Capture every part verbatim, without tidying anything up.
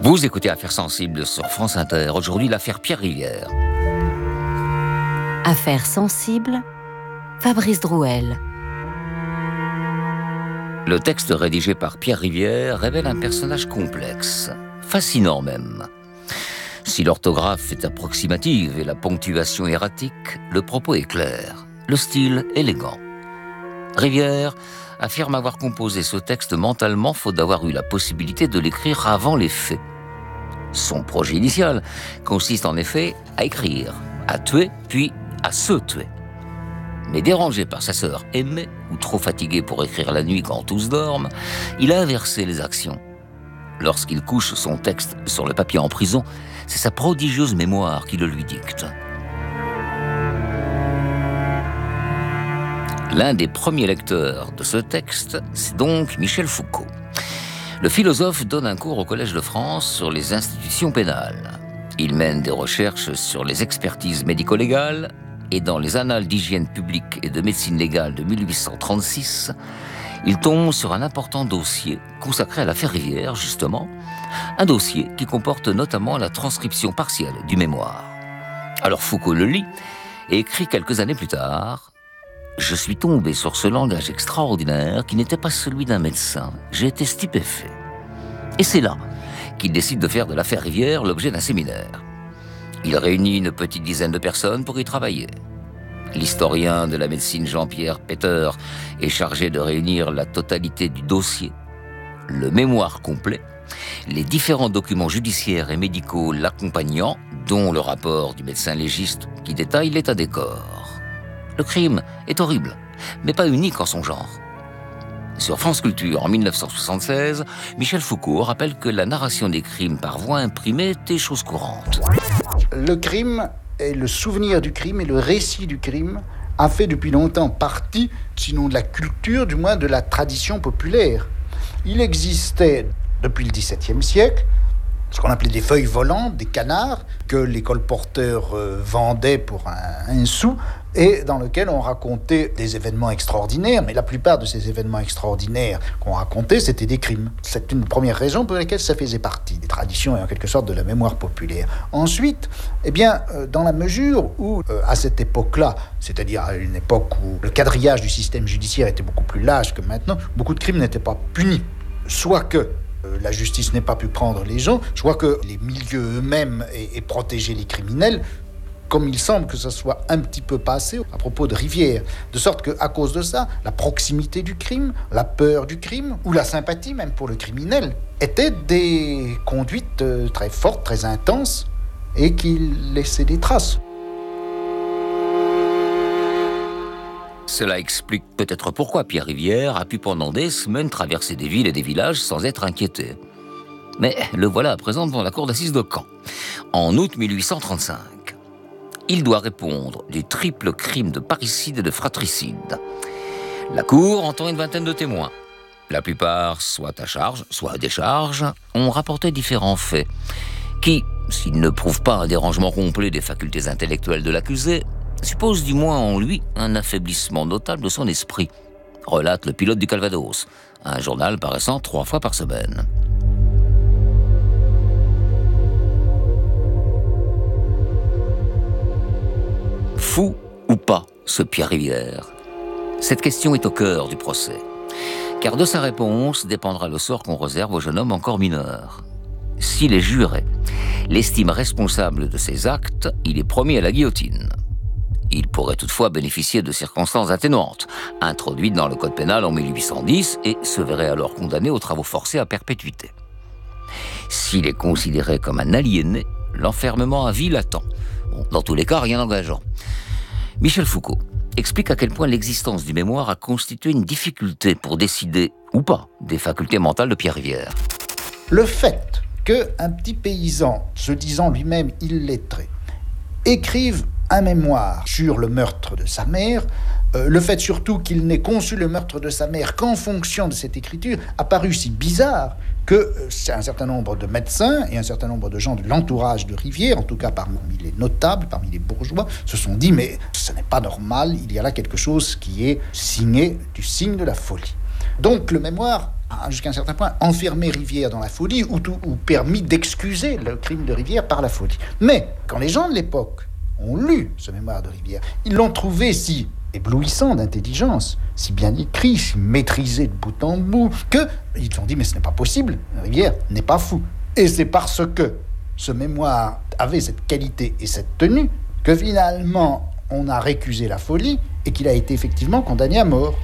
Vous écoutez Affaires sensibles sur France Inter. Aujourd'hui, l'affaire Pierre Rivière. Affaires sensibles, Fabrice Drouel. Le texte rédigé par Pierre Rivière révèle un personnage complexe, fascinant même. Si l'orthographe est approximative et la ponctuation erratique, le propos est clair, le style élégant. Rivière affirme avoir composé ce texte mentalement faute d'avoir eu la possibilité de l'écrire avant les faits. Son projet initial consiste en effet à écrire, à tuer, puis à se tuer. Mais dérangé par sa sœur aimée, ou trop fatigué pour écrire la nuit quand tous dorment, il a inversé les actions. Lorsqu'il couche son texte sur le papier en prison, c'est sa prodigieuse mémoire qui le lui dicte. L'un des premiers lecteurs de ce texte, c'est donc Michel Foucault. Le philosophe donne un cours au Collège de France sur les institutions pénales. Il mène des recherches sur les expertises médico-légales et dans les annales d'hygiène publique et de médecine légale de mille huit cent trente-six, il tombe sur un important dossier consacré à l'affaire Rivière, justement, un dossier qui comporte notamment la transcription partielle du mémoire. Alors Foucault le lit et écrit quelques années plus tard « Je suis tombé sur ce langage extraordinaire qui n'était pas celui d'un médecin. J'ai été stupéfait. » Et c'est là qu'il décide de faire de l'affaire Rivière l'objet d'un séminaire. Il réunit une petite dizaine de personnes pour y travailler. L'historien de la médecine Jean-Pierre Peter est chargé de réunir la totalité du dossier, le mémoire complet, les différents documents judiciaires et médicaux l'accompagnant, dont le rapport du médecin légiste qui détaille l'état des corps. Le crime est horrible, mais pas unique en son genre. Sur France Culture, en mille neuf cent soixante-seize, Michel Foucault rappelle que la narration des crimes par voie imprimée était chose courante. Le crime et le souvenir du crime et le récit du crime a fait depuis longtemps partie, sinon de la culture, du moins de la tradition populaire. Il existait depuis le dix-septième siècle ce qu'on appelait des feuilles volantes, des canards, que les colporteurs euh, vendaient pour un, un sou, et dans lequel on racontait des événements extraordinaires, mais la plupart de ces événements extraordinaires qu'on racontait, c'était des crimes. C'est une première raison pour laquelle ça faisait partie des traditions et en quelque sorte de la mémoire populaire. Ensuite, eh bien, euh, dans la mesure où, euh, à cette époque-là, c'est-à-dire à une époque où le quadrillage du système judiciaire était beaucoup plus large que maintenant, beaucoup de crimes n'étaient pas punis. Soit que la justice n'ait pas pu prendre les gens, je crois que les milieux eux-mêmes aient, aient protégé les criminels, comme il semble que ça soit un petit peu passé à propos de Rivière. De sorte qu'à cause de ça, la proximité du crime, la peur du crime, ou la sympathie même pour le criminel, étaient des conduites très fortes, très intenses, et qui laissaient des traces. Cela explique peut-être pourquoi Pierre Rivière a pu pendant des semaines traverser des villes et des villages sans être inquiété. Mais le voilà à présent devant la cour d'assises de Caen, en août mille huit cent trente-cinq. Il doit répondre du triple crime de parricide et de fratricide. La cour entend une vingtaine de témoins. La plupart, soit à charge, soit à décharge, ont rapporté différents faits qui, s'ils ne prouvent pas un dérangement complet des facultés intellectuelles de l'accusé, suppose du moins en lui un affaiblissement notable de son esprit, relate le pilote du Calvados, un journal paraissant trois fois par semaine. Fou ou pas, ce Pierre Rivière? Cette question est au cœur du procès, car de sa réponse dépendra le sort qu'on réserve au jeune homme encore mineur. Si les jurés l'estiment responsable de ses actes, il est promis à la guillotine. Il pourrait toutefois bénéficier de circonstances atténuantes, introduites dans le code pénal en mille huit cent dix, et se verrait alors condamné aux travaux forcés à perpétuité. S'il est considéré comme un aliéné, l'enfermement à vie l'attend. Bon, dans tous les cas, rien d'engageant. Michel Foucault explique à quel point l'existence du mémoire a constitué une difficulté pour décider, ou pas, des facultés mentales de Pierre Rivière. Le fait qu'un petit paysan, se disant lui-même illettré, écrive un mémoire sur le meurtre de sa mère, euh, le fait surtout qu'il n'ait conçu le meurtre de sa mère qu'en fonction de cette écriture, a paru si bizarre que euh, un certain nombre de médecins et un certain nombre de gens de l'entourage de Rivière, en tout cas parmi les notables, parmi les bourgeois, se sont dit « mais ce n'est pas normal, il y a là quelque chose qui est signé du signe de la folie ». Donc le mémoire jusqu'à un certain point, enfermé Rivière dans la folie ou, tout, ou permis d'excuser le crime de Rivière par la folie. Mais quand les gens de l'époque ont lu ce mémoire de Rivière, ils l'ont trouvé si éblouissant d'intelligence, si bien écrit, si maîtrisé de bout en bout, qu'ils se sont dit, mais ce n'est pas possible, Rivière n'est pas fou. Et c'est parce que ce mémoire avait cette qualité et cette tenue que finalement on a récusé la folie et qu'il a été effectivement condamné à mort.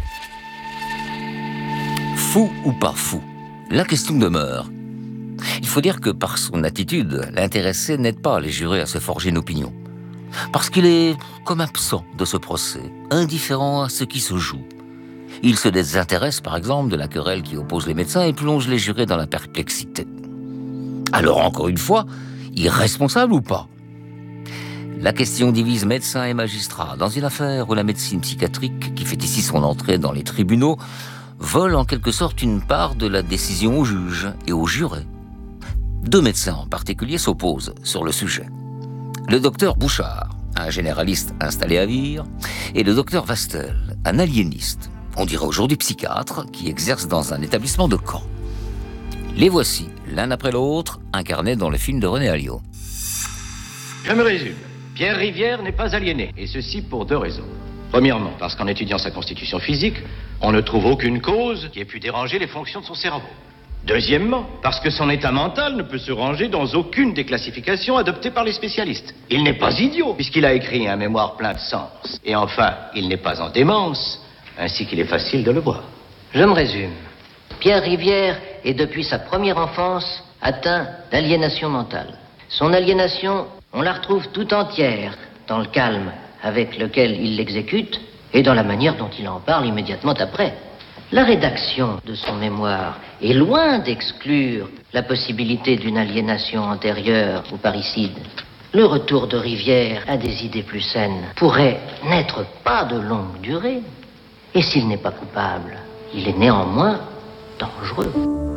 Fou ou pas fou, la question demeure. Il faut dire que par son attitude, l'intéressé n'aide pas les jurés à se forger une opinion. Parce qu'il est comme absent de ce procès, indifférent à ce qui se joue. Il se désintéresse par exemple de la querelle qui oppose les médecins et plonge les jurés dans la perplexité. Alors encore une fois, irresponsable ou pas? La question divise médecins et magistrats dans une affaire où la médecine psychiatrique, qui fait ici son entrée dans les tribunaux, vole en quelque sorte une part de la décision aux juges et aux jurés. Deux médecins en particulier s'opposent sur le sujet. Le docteur Bouchard, un généraliste installé à Vire, et le docteur Vastel, un aliéniste, on dirait aujourd'hui psychiatre, qui exerce dans un établissement de Caen. Les voici, l'un après l'autre, incarnés dans le film de René Alliot. Je me résume. Pierre Rivière n'est pas aliéné, et ceci pour deux raisons. Premièrement, parce qu'en étudiant sa constitution physique, on ne trouve aucune cause qui ait pu déranger les fonctions de son cerveau. Deuxièmement, parce que son état mental ne peut se ranger dans aucune des classifications adoptées par les spécialistes. Il n'est pas idiot, puisqu'il a écrit un mémoire plein de sens. Et enfin, il n'est pas en démence, ainsi qu'il est facile de le voir. Je me résume. Pierre Rivière est depuis sa première enfance atteint d'aliénation mentale. Son aliénation, on la retrouve tout entière dans le calme avec lequel il l'exécute et dans la manière dont il en parle immédiatement après. La rédaction de son mémoire est loin d'exclure la possibilité d'une aliénation antérieure au parricide. Le retour de Rivière à des idées plus saines pourrait n'être pas de longue durée. Et s'il n'est pas coupable, il est néanmoins dangereux.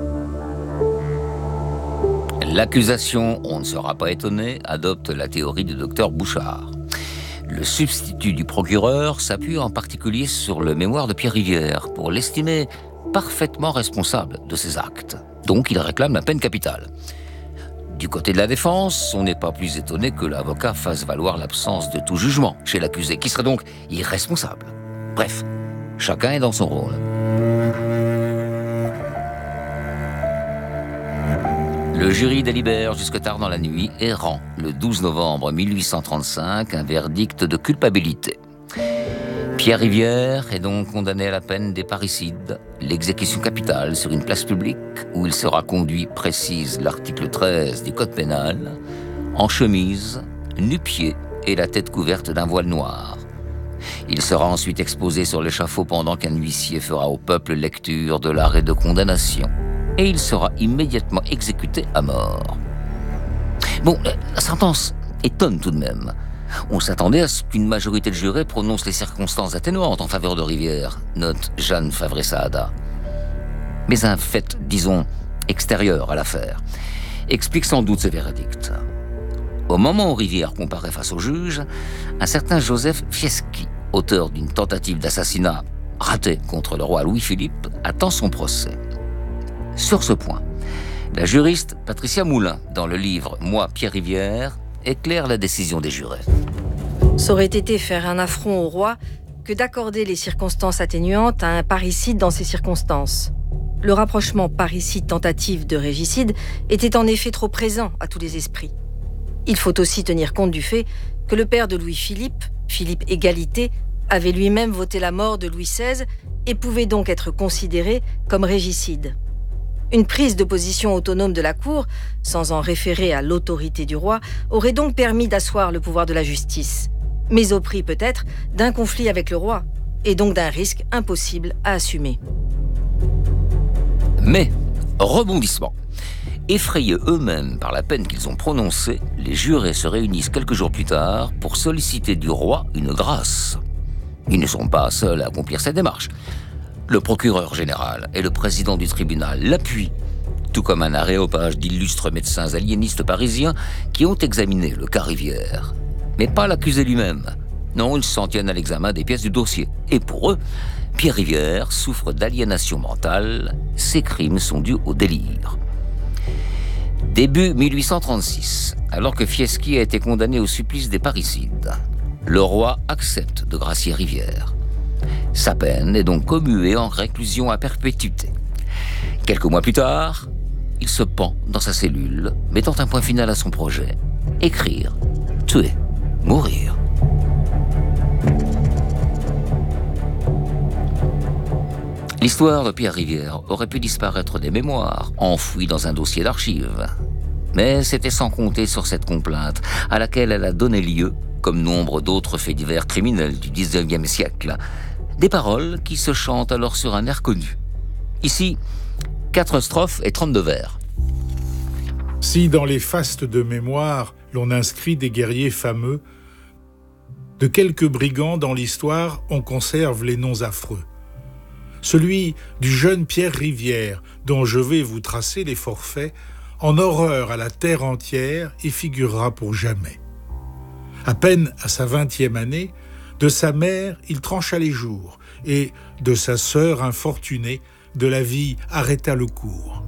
L'accusation, on ne sera pas étonné, adopte la théorie du docteur Bouchard. Le substitut du procureur s'appuie en particulier sur le mémoire de Pierre Rivière pour l'estimer parfaitement responsable de ses actes. Donc il réclame la peine capitale. Du côté de la défense, on n'est pas plus étonné que l'avocat fasse valoir l'absence de tout jugement chez l'accusé, qui serait donc irresponsable. Bref, chacun est dans son rôle. Le jury délibère jusque tard dans la nuit et rend, le douze novembre mille huit cent trente-cinq, un verdict de culpabilité. Pierre Rivière est donc condamné à la peine des parricides, l'exécution capitale sur une place publique où il sera conduit, précise l'article treize du Code pénal, en chemise, nu-pieds et la tête couverte d'un voile noir. Il sera ensuite exposé sur l'échafaud pendant qu'un huissier fera au peuple lecture de l'arrêt de condamnation. Et il sera immédiatement exécuté à mort. Bon, la sentence étonne tout de même. On s'attendait à ce qu'une majorité de jurés prononce les circonstances atténuantes en faveur de Rivière, note Jeanne Favre-Saada. Mais un fait, disons, extérieur à l'affaire, explique sans doute ce verdict. Au moment où Rivière comparaît face au juge, un certain Joseph Fieschi, auteur d'une tentative d'assassinat ratée contre le roi Louis-Philippe, attend son procès. Sur ce point, la juriste Patricia Moulin, dans le livre « Moi, Pierre Rivière », éclaire la décision des jurés. Ça aurait été faire un affront au roi que d'accorder les circonstances atténuantes à un parricide dans ces circonstances. Le rapprochement parricide-tentative de régicide était en effet trop présent à tous les esprits. Il faut aussi tenir compte du fait que le père de Louis-Philippe, Philippe Égalité, avait lui-même voté la mort de Louis seize et pouvait donc être considéré comme régicide. Une prise de position autonome de la Cour, sans en référer à l'autorité du roi, aurait donc permis d'asseoir le pouvoir de la justice, mais au prix peut-être d'un conflit avec le roi, et donc d'un risque impossible à assumer. Mais, rebondissement. Effrayés eux-mêmes par la peine qu'ils ont prononcée, les jurés se réunissent quelques jours plus tard pour solliciter du roi une grâce. Ils ne sont pas seuls à accomplir cette démarche. Le procureur général et le président du tribunal l'appuient, tout comme un aréopage d'illustres médecins aliénistes parisiens qui ont examiné le cas Rivière. Mais pas l'accusé lui-même. Non, ils s'en tiennent à l'examen des pièces du dossier. Et pour eux, Pierre Rivière souffre d'aliénation mentale, ses crimes sont dus au délire. Début mille huit cent trente-six, alors que Fieschi a été condamné au supplice des parricides, le roi accepte de gracier Rivière. Sa peine est donc commuée en réclusion à perpétuité. Quelques mois plus tard, il se pend dans sa cellule, mettant un point final à son projet. Écrire, tuer, mourir. L'histoire de Pierre Rivière aurait pu disparaître des mémoires, enfouie dans un dossier d'archives. Mais c'était sans compter sur cette complainte, à laquelle elle a donné lieu, comme nombre d'autres faits divers criminels du dix-neuvième siècle. Des paroles qui se chantent alors sur un air connu. Ici, quatre strophes et trente-deux vers. Si dans les fastes de mémoire, l'on inscrit des guerriers fameux, de quelques brigands dans l'histoire, on conserve les noms affreux. Celui du jeune Pierre Rivière, dont je vais vous tracer les forfaits, en horreur à la terre entière et figurera pour jamais. À peine à sa vingtième année, de sa mère, il trancha les jours, et de sa sœur infortunée, de la vie arrêta le cours.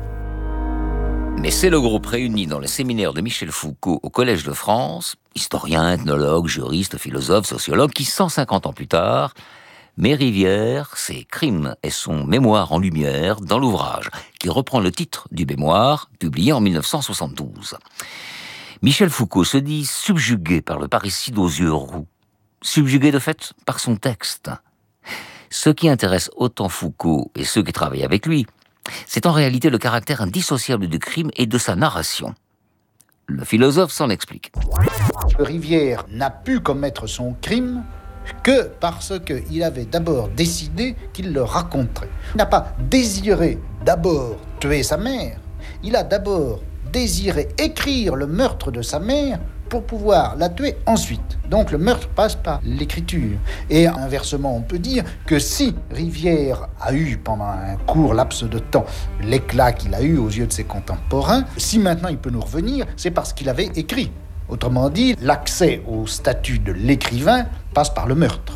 Mais c'est le groupe réuni dans le séminaire de Michel Foucault au Collège de France, historien, ethnologue, juriste, philosophe, sociologue, qui, cent cinquante ans plus tard, met Rivière, ses crimes et son mémoire en lumière dans l'ouvrage, qui reprend le titre du mémoire, publié en mille neuf cent soixante-douze. Michel Foucault se dit subjugué par le parricide aux yeux roux, subjugué de fait par son texte. Ce qui intéresse autant Foucault et ceux qui travaillent avec lui, c'est en réalité le caractère indissociable du crime et de sa narration. Le philosophe s'en explique. Rivière n'a pu commettre son crime que parce qu'il avait d'abord décidé qu'il le raconterait. Il n'a pas désiré d'abord tuer sa mère, il a d'abord désiré écrire le meurtre de sa mère pour pouvoir la tuer ensuite. Donc le meurtre passe par l'écriture. Et inversement, on peut dire que si Rivière a eu pendant un court laps de temps l'éclat qu'il a eu aux yeux de ses contemporains, si maintenant il peut nous revenir, c'est parce qu'il avait écrit. Autrement dit, l'accès au statut de l'écrivain passe par le meurtre.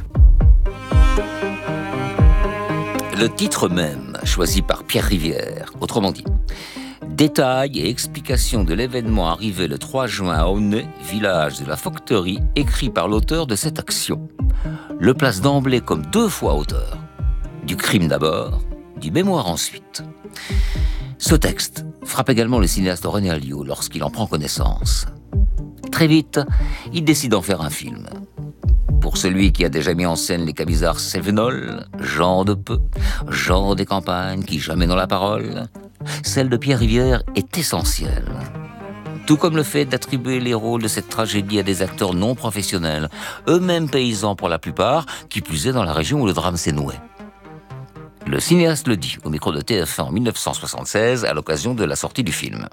Le titre même, choisi par Pierre Rivière, autrement dit, détail et explication de l'événement arrivé le trois juin à Aulnay, village de la Focterie, écrit par l'auteur de cette action, le place d'emblée comme deux fois auteur. Du crime d'abord, du mémoire ensuite. Ce texte frappe également le cinéaste René Alliot lorsqu'il en prend connaissance. Très vite, il décide d'en faire un film. Pour celui qui a déjà mis en scène les Camisards Cévenol, Jean de Peu, Jean des campagnes qui jamais dans la parole, celle de Pierre Rivière est essentielle. Tout comme le fait d'attribuer les rôles de cette tragédie à des acteurs non professionnels, eux-mêmes paysans pour la plupart, qui plus est dans la région où le drame s'est noué. Le cinéaste le dit au micro de T F un en mille neuf cent soixante-seize à l'occasion de la sortie du film.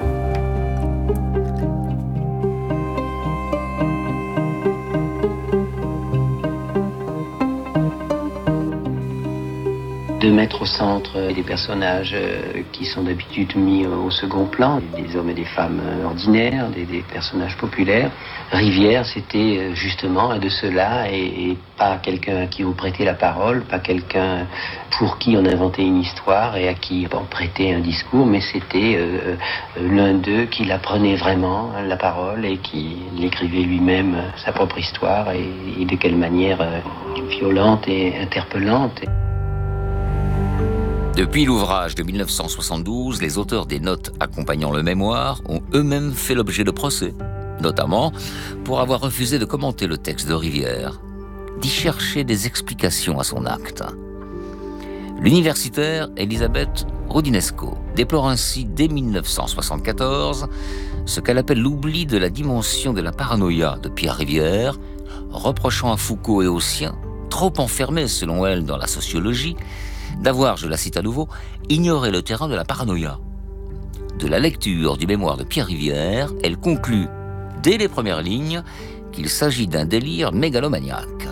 De mettre au centre des personnages qui sont d'habitude mis au second plan, des hommes et des femmes ordinaires, des, des personnages populaires. Rivière, c'était justement un de ceux-là et, et pas quelqu'un à qui on prêtait la parole, pas quelqu'un pour qui on inventait une histoire et à qui on prêtait un discours, mais c'était euh, l'un d'eux qui la prenait vraiment, la parole, et qui l'écrivait lui-même, sa propre histoire, et, et de quelle manière euh, violente et interpellante. Depuis l'ouvrage de mille neuf cent soixante-douze, les auteurs des notes accompagnant le mémoire ont eux-mêmes fait l'objet de procès, notamment pour avoir refusé de commenter le texte de Rivière, d'y chercher des explications à son acte. L'universitaire Elisabeth Rodinesco déplore ainsi dès mille neuf cent soixante-quatorze ce qu'elle appelle l'oubli de la dimension de la paranoïa de Pierre Rivière, reprochant à Foucault et aux siens, trop enfermés selon elle dans la sociologie, d'avoir, je la cite à nouveau, ignoré le terrain de la paranoïa. De la lecture du mémoire de Pierre Rivière, elle conclut, dès les premières lignes, qu'il s'agit d'un délire mégalomaniaque.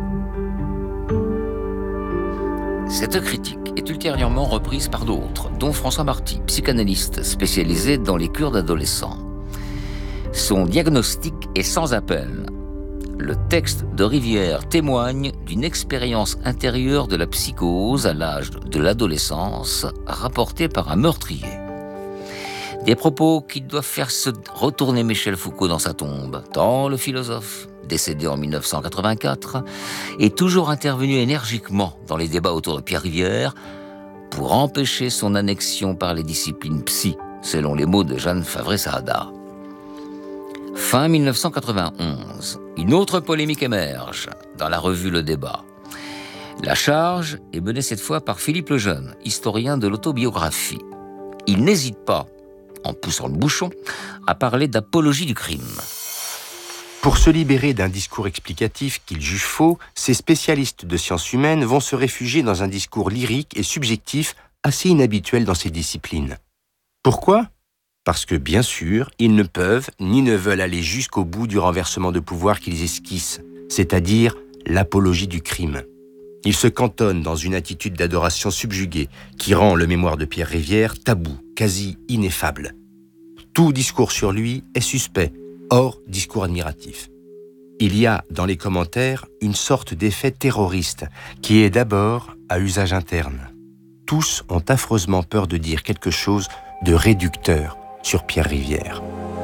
Cette critique est ultérieurement reprise par d'autres, dont François Marty, psychanalyste spécialisé dans les cures d'adolescents. Son diagnostic est sans appel. le texte de Rivière témoigne d'une expérience intérieure de la psychose à l'âge de l'adolescence, rapportée par un meurtrier. Des propos qui doivent faire se retourner Michel Foucault dans sa tombe, tant le philosophe, décédé en mille neuf cent quatre-vingt-quatre, est toujours intervenu énergiquement dans les débats autour de Pierre Rivière pour empêcher son annexion par les disciplines psy, selon les mots de Jeanne Favret-Saada. Fin mille neuf cent quatre-vingt-onze, une autre polémique émerge dans la revue Le Débat. La charge est menée cette fois par Philippe Lejeune, historien de l'autobiographie. Il n'hésite pas, en poussant le bouchon, à parler d'apologie du crime. Pour se libérer d'un discours explicatif qu'il juge faux, ces spécialistes de sciences humaines vont se réfugier dans un discours lyrique et subjectif assez inhabituel dans ces disciplines. Pourquoi ? Parce que, bien sûr, ils ne peuvent ni ne veulent aller jusqu'au bout du renversement de pouvoir qu'ils esquissent, c'est-à-dire l'apologie du crime. Ils se cantonnent dans une attitude d'adoration subjuguée qui rend le mémoire de Pierre Rivière tabou, quasi ineffable. Tout discours sur lui est suspect, hors discours admiratif. Il y a, dans les commentaires, une sorte d'effet terroriste qui est d'abord à usage interne. Tous ont affreusement peur de dire quelque chose de réducteur sur Pierre Rivière.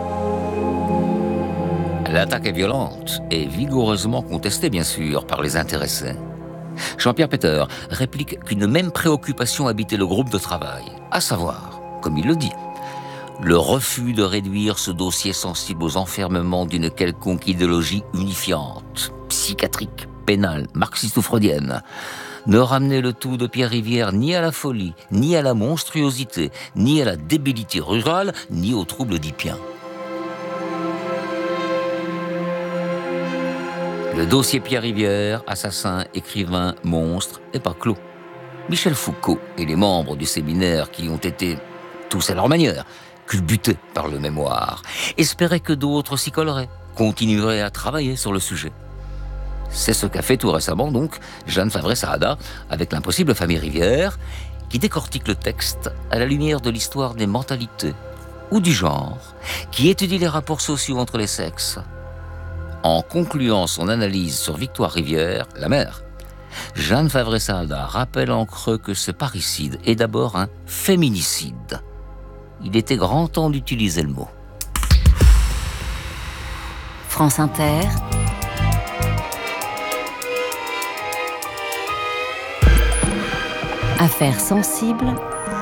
L'attaque est violente et vigoureusement contestée, bien sûr, par les intéressés. Jean-Pierre Peter réplique qu'une même préoccupation habitait le groupe de travail, à savoir, comme il le dit, le refus de réduire ce dossier sensible aux enfermements d'une quelconque idéologie unifiante, psychiatrique, pénale, marxiste ou freudienne. Ne ramener le tout de Pierre Rivière ni à la folie, ni à la monstruosité, ni à la débilité rurale, ni aux troubles oedipiens. Le dossier Pierre Rivière, assassin, écrivain, monstre, n'est pas clos. Michel Foucault et les membres du séminaire qui ont été, tous à leur manière, culbutés par le mémoire, espéraient que d'autres s'y colleraient, continueraient à travailler sur le sujet. C'est ce qu'a fait tout récemment, donc, Jeanne Favret-Saada avec l'impossible famille Rivière, qui décortique le texte à la lumière de l'histoire des mentalités ou du genre, qui étudie les rapports sociaux entre les sexes. En concluant son analyse sur Victoire Rivière, la mère, Jeanne Favret-Saada rappelle en creux que ce parricide est d'abord un féminicide. Il était grand temps d'utiliser le mot. France Inter. Affaires sensibles.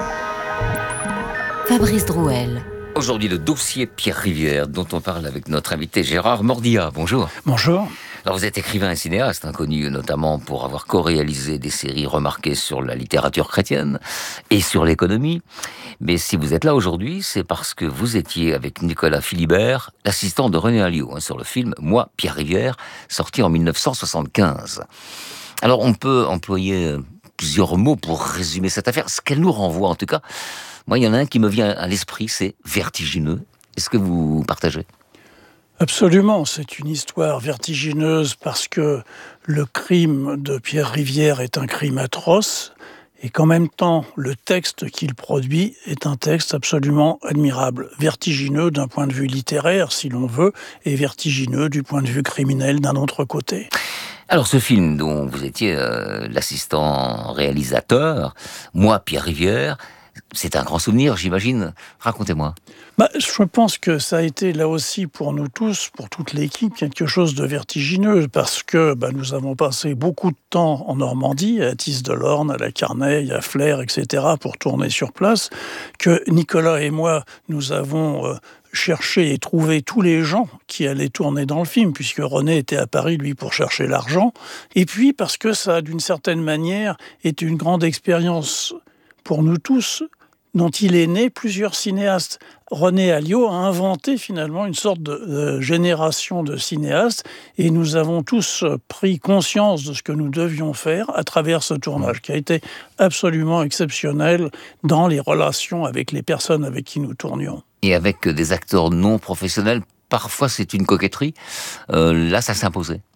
Fabrice Drouel. Aujourd'hui, le dossier Pierre Rivière, dont on parle avec notre invité Gérard Mordia. Bonjour. Bonjour. Alors, vous êtes écrivain et cinéaste, hein, connu notamment pour avoir co-réalisé des séries remarquées sur la littérature chrétienne et sur l'économie. Mais si vous êtes là aujourd'hui, c'est parce que vous étiez avec Nicolas Philibert, l'assistant de René Alliot, hein, sur le film « Moi, Pierre Rivière », sorti en mille neuf cent soixante-quinze. Alors, on peut employer plusieurs mots pour résumer cette affaire. Ce qu'elle nous renvoie, en tout cas, moi, il y en a un qui me vient à l'esprit, c'est vertigineux. Est-ce que vous partagez ? Absolument, c'est une histoire vertigineuse parce que le crime de Pierre Rivière est un crime atroce et qu'en même temps, le texte qu'il produit est un texte absolument admirable. Vertigineux d'un point de vue littéraire, si l'on veut, et vertigineux du point de vue criminel d'un autre côté. Alors, ce film dont vous étiez euh, l'assistant réalisateur, Moi, Pierre Rivière, c'est un grand souvenir, j'imagine. Racontez-moi. Bah, je pense que ça a été là aussi pour nous tous, pour toute l'équipe, quelque chose de vertigineux parce que bah, nous avons passé beaucoup de temps en Normandie, à Tis-de-l'Orne, à la Carneille, à Flers, et cetera, pour tourner sur place, que Nicolas et moi, nous avons euh, cherché et trouvé tous les gens qui allaient tourner dans le film, puisque René était à Paris, lui, pour chercher l'argent. Et puis parce que ça, d'une certaine manière, été une grande expérience pour nous tous, dont il est né plusieurs cinéastes. René Alliot a inventé finalement une sorte de, de génération de cinéastes et nous avons tous pris conscience de ce que nous devions faire à travers ce tournage qui a été absolument exceptionnel dans les relations avec les personnes avec qui nous tournions. Et avec des acteurs non professionnels, parfois c'est une coquetterie. Euh, là, ça s'imposait.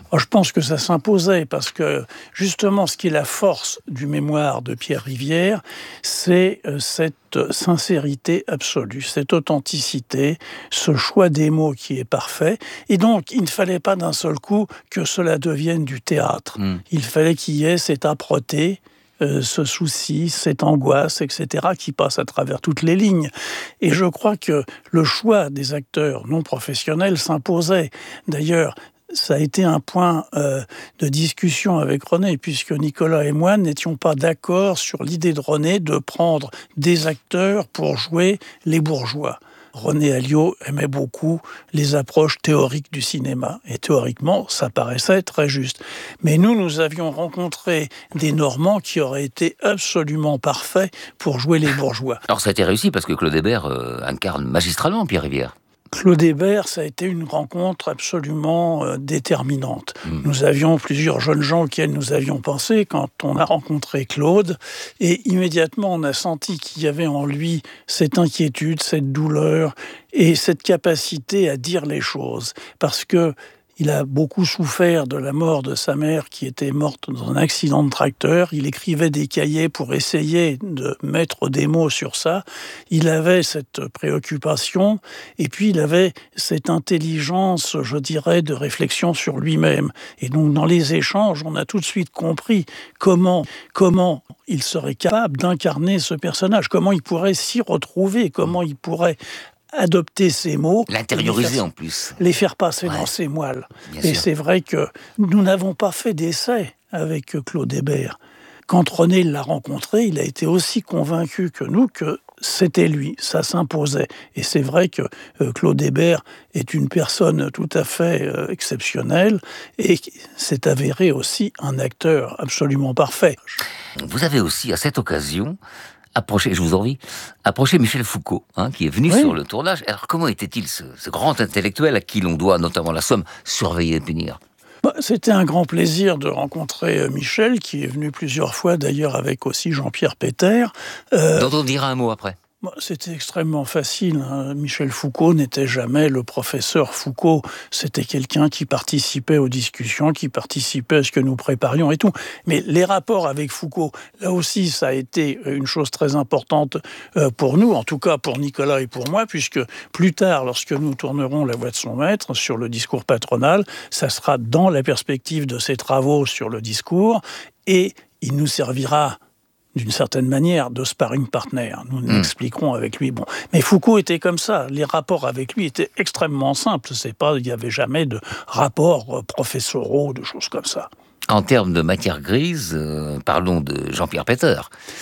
Oh, je pense que ça s'imposait parce que justement ce qui est la force du mémoire de Pierre Rivière, c'est cette sincérité absolue, cette authenticité, ce choix des mots qui est parfait. Et donc il ne fallait pas d'un seul coup que cela devienne du théâtre. Mmh. Il fallait qu'il y ait cette âpreté, Euh, ce souci, cette angoisse, et cetera, qui passe à travers toutes les lignes. Et je crois que le choix des acteurs non professionnels s'imposait. D'ailleurs, ça a été un point euh, de discussion avec René, puisque Nicolas et moi n'étions pas d'accord sur l'idée de René de prendre des acteurs pour jouer les bourgeois. René Alliot aimait beaucoup les approches théoriques du cinéma. Et théoriquement, ça paraissait très juste. Mais nous, nous avions rencontré des Normands qui auraient été absolument parfaits pour jouer les bourgeois. Alors ça a été réussi parce que Claude Hébert euh, incarne magistralement Pierre Rivière. Claude Hébert, ça a été une rencontre absolument euh, déterminante. Mmh. Nous avions plusieurs jeunes gens auxquels nous avions pensé quand on a rencontré Claude, et immédiatement on a senti qu'il y avait en lui cette inquiétude, cette douleur et cette capacité à dire les choses. Parce que il a beaucoup souffert de la mort de sa mère qui était morte dans un accident de tracteur. Il écrivait des cahiers pour essayer de mettre des mots sur ça. Il avait cette préoccupation et puis il avait cette intelligence, je dirais, de réflexion sur lui-même. Et donc dans les échanges, on a tout de suite compris comment, comment il serait capable d'incarner ce personnage, comment il pourrait s'y retrouver, comment il pourrait adopter ces mots, l'intérioriser en plus, les faire passer ouais. dans ses moelles. Bien et sûr. C'est vrai que nous n'avons pas fait d'essai avec Claude Hébert. Quand René l'a rencontré, il a été aussi convaincu que nous que c'était lui, ça s'imposait. Et c'est vrai que euh, Claude Hébert est une personne tout à fait euh, exceptionnelle et s'est avéré aussi un acteur absolument parfait. Vous avez aussi, à cette occasion, approché, je vous envie, approché Michel Foucault, hein, qui est venu oui. sur le tournage. Alors, comment était-il ce, ce grand intellectuel à qui l'on doit notamment la somme surveiller et punir ? Bah, c'était un grand plaisir de rencontrer Michel, qui est venu plusieurs fois, d'ailleurs avec aussi Jean-Pierre Péter. Euh, dont on dira un mot après. C'était extrêmement facile. Hein. Michel Foucault n'était jamais le professeur Foucault. C'était quelqu'un qui participait aux discussions, qui participait à ce que nous préparions et tout. Mais les rapports avec Foucault, là aussi, ça a été une chose très importante pour nous, en tout cas pour Nicolas et pour moi, puisque plus tard, lorsque nous tournerons La Voix de son maître sur le discours patronal, ça sera dans la perspective de ses travaux sur le discours et il nous servira d'une certaine manière, de sparring partner. Nous mmh. expliquerons avec lui. Bon. Mais Foucault était comme ça. Les rapports avec lui étaient extrêmement simples. C'est pas, il n'y avait jamais de rapports professoraux, de choses comme ça. En termes de matière grise, euh, parlons de Jean-Pierre Péter,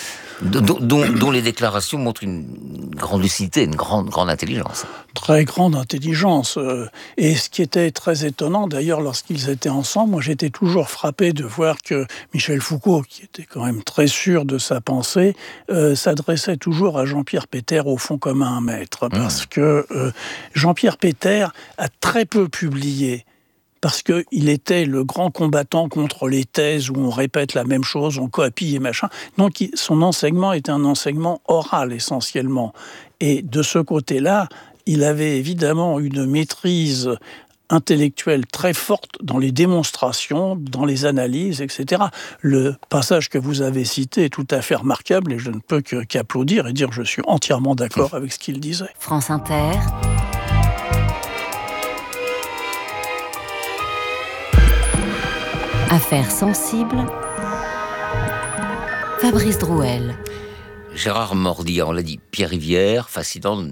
dont, dont, dont les déclarations montrent une grande lucidité, une grande, grande intelligence. Très grande intelligence. Et ce qui était très étonnant, d'ailleurs, lorsqu'ils étaient ensemble, moi j'étais toujours frappé de voir que Michel Foucault, qui était quand même très sûr de sa pensée, euh, s'adressait toujours à Jean-Pierre Péter au fond comme à un maître. Parce mmh. que euh, Jean-Pierre Péter a très peu publié. Parce qu'il était le grand combattant contre les thèses où on répète la même chose, on copie et machin. Donc son enseignement était un enseignement oral essentiellement. Et de ce côté-là, il avait évidemment une maîtrise intellectuelle très forte dans les démonstrations, dans les analyses, et cetera. Le passage que vous avez cité est tout à fait remarquable et je ne peux que, qu'applaudir et dire que je suis entièrement d'accord avec ce qu'il disait. France Inter. Affaires sensibles. Fabrice Drouel. Gérard Mordillat, on l'a dit, Pierre Rivière, fascinant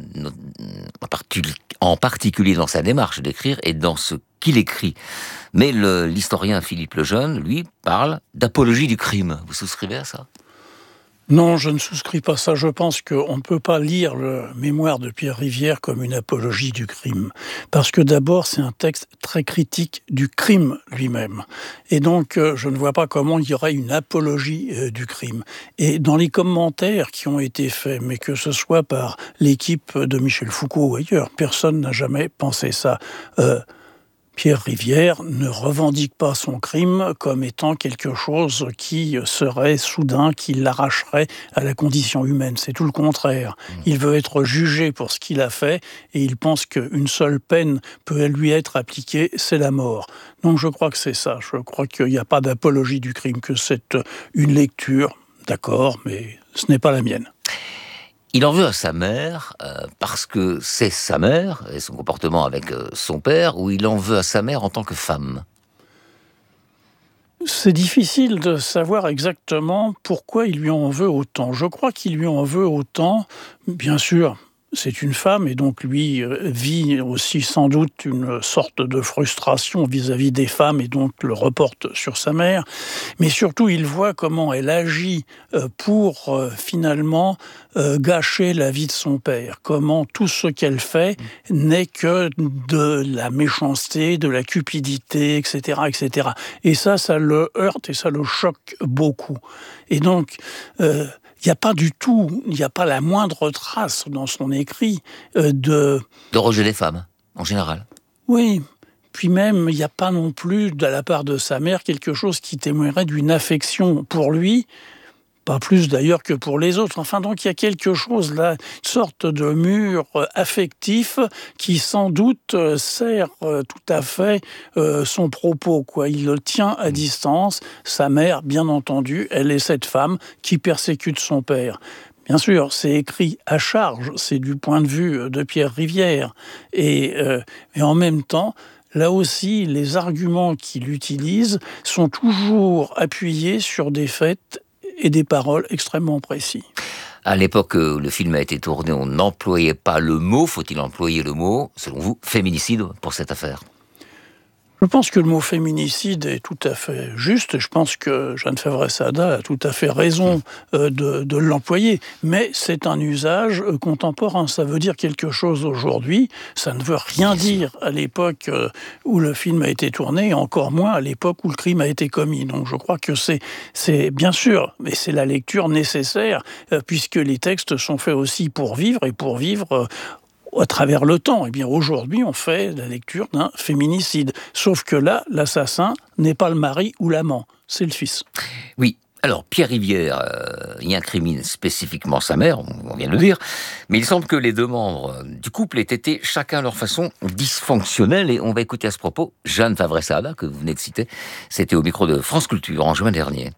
en particulier dans sa démarche d'écrire et dans ce qu'il écrit. Mais le, l'historien Philippe Lejeune, lui, parle d'apologie du crime. Vous souscrivez à ça ? Non, je ne souscris pas ça. Je pense qu'on ne peut pas lire le mémoire de Pierre Rivière comme une apologie du crime. Parce que d'abord, c'est un texte très critique du crime lui-même. Et donc, je ne vois pas comment il y aurait une apologie du crime. Et dans les commentaires qui ont été faits, mais que ce soit par l'équipe de Michel Foucault ou ailleurs, personne n'a jamais pensé ça. Euh, Pierre Rivière ne revendique pas son crime comme étant quelque chose qui serait soudain, qui l'arracherait à la condition humaine. C'est tout le contraire. Il veut être jugé pour ce qu'il a fait et il pense qu'une seule peine peut lui être appliquée, c'est la mort. Donc je crois que c'est ça. Je crois qu'il n'y a pas d'apologie du crime, que c'est une lecture, d'accord, mais ce n'est pas la mienne. Il en veut à sa mère euh, parce que c'est sa mère et son comportement avec euh, son père, ou il en veut à sa mère en tant que femme? C'est difficile de savoir exactement pourquoi il lui en veut autant. Je crois qu'il lui en veut autant, bien sûr. C'est une femme et donc lui vit aussi sans doute une sorte de frustration vis-à-vis des femmes et donc le reporte sur sa mère. Mais surtout, il voit comment elle agit pour finalement gâcher la vie de son père. Comment tout ce qu'elle fait n'est que de la méchanceté, de la cupidité, et cetera, et cetera. Et ça, ça le heurte et ça le choque beaucoup. Et donc... Euh, Il n'y a pas du tout, il n'y a pas la moindre trace dans son écrit euh, de... De rejet des femmes, en général. Oui, puis même, il n'y a pas non plus, de la part de sa mère, quelque chose qui témoignerait d'une affection pour lui, pas plus d'ailleurs que pour les autres. Enfin, donc il y a quelque chose là, une sorte de mur affectif qui sans doute sert tout à fait euh, son propos, quoi. Il le tient à distance. Sa mère, bien entendu, elle est cette femme qui persécute son père. Bien sûr, c'est écrit à charge, c'est du point de vue de Pierre Rivière. Et, euh, et en même temps, là aussi, les arguments qu'il utilise sont toujours appuyés sur des faits et des paroles extrêmement précis. À l'époque où le film a été tourné, on n'employait pas le mot, faut-il employer le mot, selon vous, féminicide pour cette affaire? Je pense que le mot féminicide est tout à fait juste. Je pense que Jeanne Favre-Sada a tout à fait raison euh, de, de l'employer. Mais c'est un usage euh, contemporain. Ça veut dire quelque chose aujourd'hui. Ça ne veut rien dire à l'époque euh, où le film a été tourné, et encore moins à l'époque où le crime a été commis. Donc je crois que c'est, c'est bien sûr, mais c'est la lecture nécessaire, euh, puisque les textes sont faits aussi pour vivre, et pour vivre... Euh, à travers le temps. Eh bien, aujourd'hui, on fait la lecture d'un féminicide. Sauf que là, l'assassin n'est pas le mari ou l'amant, c'est le fils. Oui. Alors, Pierre Rivière euh, y incrimine spécifiquement sa mère, on vient de le dire, mais il semble que les deux membres du couple aient été chacun à leur façon dysfonctionnels, et on va écouter à ce propos Jeanne Favre-Sada, que vous venez de citer. C'était au micro de France Culture en juin dernier.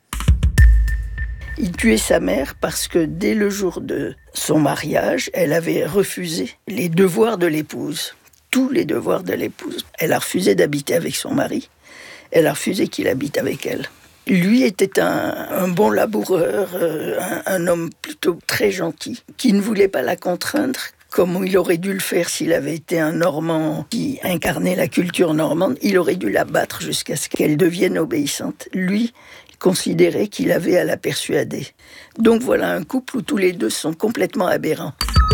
Il tuait sa mère parce que dès le jour de son mariage, elle avait refusé les devoirs de l'épouse, tous les devoirs de l'épouse. Elle a refusé d'habiter avec son mari, elle a refusé qu'il habite avec elle. Lui était un, un bon laboureur, euh, un, un homme plutôt très gentil, qui ne voulait pas la contraindre, comme il aurait dû le faire s'il avait été un Normand qui incarnait la culture normande. Il aurait dû la battre jusqu'à ce qu'elle devienne obéissante. Lui, considérait qu'il avait à la persuader. Donc voilà un couple où tous les deux sont complètement aberrants.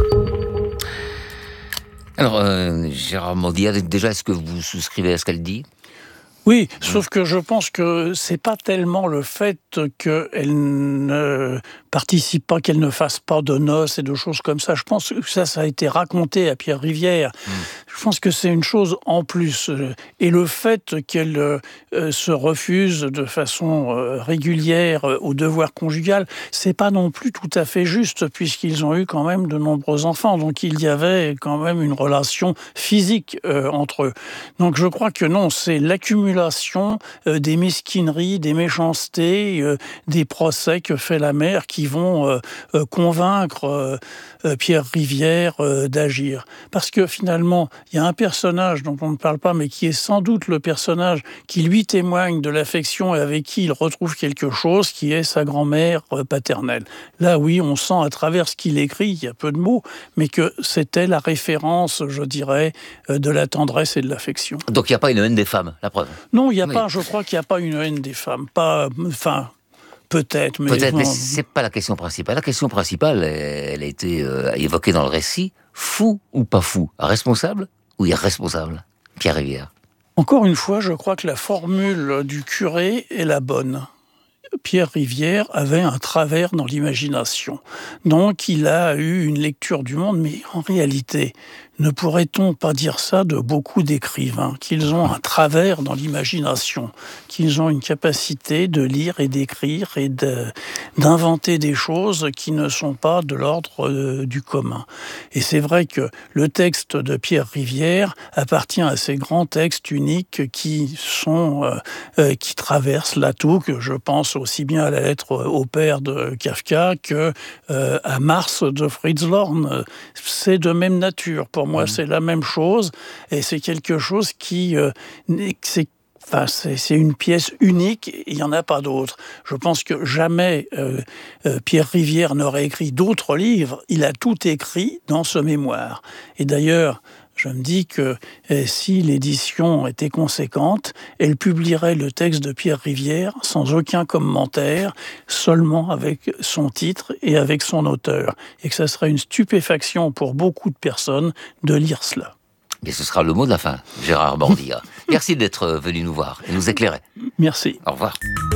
Alors, euh, Gérard Mandia, déjà, est-ce que vous souscrivez à ce qu'elle dit ? Oui, sauf que je pense que c'est pas tellement le fait qu'elle ne participe pas, qu'elle ne fasse pas de noces et de choses comme ça. Je pense que ça, ça a été raconté à Pierre Rivière. Mmh. Je pense que c'est une chose en plus. Et le fait qu'elle euh, se refuse de façon euh, régulière euh, au devoir conjugal, c'est pas non plus tout à fait juste, puisqu'ils ont eu quand même de nombreux enfants. Donc il y avait quand même une relation physique euh, entre eux. Donc je crois que non, c'est l'accumulation euh, des mesquineries, des méchancetés, euh, des procès que fait la mère qui vont euh, euh, convaincre euh, euh, Pierre Rivière euh, d'agir. Parce que finalement, il y a un personnage dont on ne parle pas, mais qui est sans doute le personnage qui lui témoigne de l'affection et avec qui il retrouve quelque chose, qui est sa grand-mère paternelle. Là, oui, on sent à travers ce qu'il écrit, il y a peu de mots, mais que c'était la référence, je dirais, de la tendresse et de l'affection. Donc il n'y a pas une haine des femmes, la preuve. Non, il y a oui. pas, je crois qu'il n'y a pas une haine des femmes. Pas, enfin... Peut-être, mais... Peut-être, non. mais c'est pas la question principale. La question principale, elle a été euh, évoquée dans le récit. Fou ou pas fou ? Responsable ou irresponsable ? Pierre Rivière. Encore une fois, je crois que la formule du curé est la bonne. Pierre Rivière avait un travers dans l'imagination. Donc il a eu une lecture du monde, mais en réalité, ne pourrait-on pas dire ça de beaucoup d'écrivains, qu'ils ont un travers dans l'imagination, qu'ils ont une capacité de lire et d'écrire et de, d'inventer des choses qui ne sont pas de l'ordre euh, du commun. Et c'est vrai que le texte de Pierre Rivière appartient à ces grands textes uniques qui sont, euh, euh, qui traversent l'atout, que je pense aussi bien à la lettre au père de Kafka que euh, à Mars de Fritz Lorn. C'est de même nature. Pour moi, c'est la même chose, et c'est quelque chose qui... Euh, c'est, enfin, c'est, c'est une pièce unique, il n'y en a pas d'autre. Je pense que jamais euh, euh, Pierre Rivière n'aurait écrit d'autres livres. Il a tout écrit dans ce mémoire. Et d'ailleurs, je me dis que eh, si l'édition était conséquente, elle publierait le texte de Pierre Rivière sans aucun commentaire, seulement avec son titre et avec son auteur. Et que ça serait une stupéfaction pour beaucoup de personnes de lire cela. Et ce sera le mot de la fin, Gérard Bordilla. Merci d'être venu nous voir et nous éclairer. Merci. Au revoir.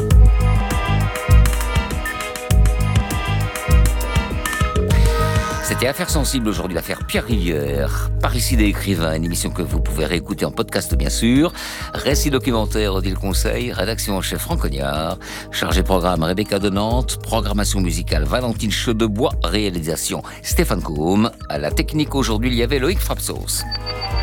C'était Affaires sensibles aujourd'hui, l'affaire Pierre Rivière, parricide et écrivain, une émission que vous pouvez réécouter en podcast bien sûr. Récit documentaire Odile Conseil, rédaction en chef Franck Cognard, chargé programme Rebecca de Nantes, programmation musicale Valentine Chedebois, réalisation Stéphane Combe. À la technique aujourd'hui, il y avait Loïc Frapsos.